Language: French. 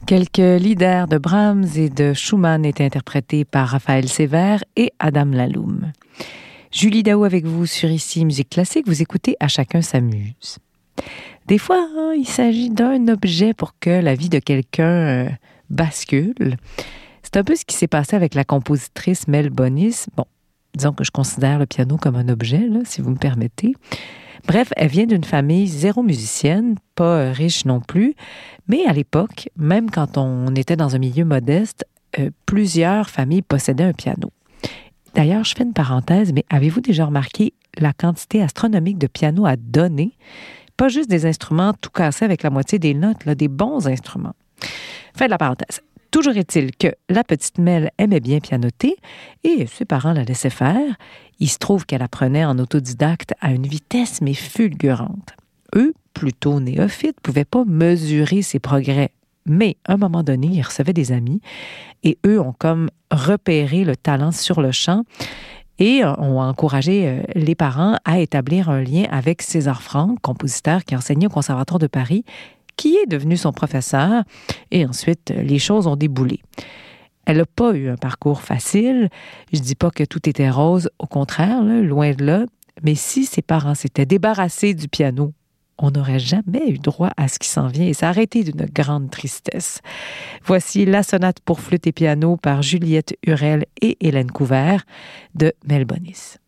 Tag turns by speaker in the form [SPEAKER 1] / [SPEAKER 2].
[SPEAKER 1] Quelques leaders de Brahms et de Schumann étaient interprétés par Raphaël Sévère et Adam Laloum. Julie Daou avec vous sur Ici Musique Classique. Vous écoutez À chacun s'amuse. Des fois, il s'agit d'un objet pour que la vie de quelqu'un bascule. C'est un peu ce qui s'est passé avec la compositrice Mel Bonis. Bon, disons que je considère le piano comme un objet, là, si vous me permettez. Bref, elle vient d'une famille zéro musicienne, pas riche non plus, mais à l'époque, même quand on était dans un milieu modeste, plusieurs familles possédaient un piano. D'ailleurs, je fais une parenthèse, mais avez-vous déjà remarqué la quantité astronomique de pianos à donner? Pas juste des instruments tout cassés avec la moitié des notes, là, des bons instruments. Fin de la parenthèse. Toujours est-il que la petite Mel aimait bien pianoter et ses parents la laissaient faire. Il se trouve qu'elle apprenait en autodidacte à une vitesse mais fulgurante. Eux, plutôt néophytes, ne pouvaient pas mesurer ses progrès. Mais à un moment donné, ils recevaient des amis et eux ont comme repéré le talent sur le champ et ont encouragé les parents à établir un lien avec César Franck, compositeur qui enseignait au Conservatoire de Paris, qui est devenu son professeur, et ensuite, les choses ont déboulé. Elle n'a pas eu un parcours facile. Je ne dis pas que tout était rose, au contraire, là, loin de là, mais si ses parents s'étaient débarrassés du piano, on n'aurait jamais eu droit à ce qui s'en vient, et ça aurait été d'une grande tristesse. Voici la sonate pour flûte et piano par Juliette Hurel et Hélène Couvert de Mel Bonis.